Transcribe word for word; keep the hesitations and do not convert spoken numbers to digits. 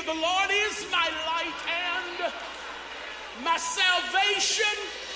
Savior. The Lord is my light and my salvation.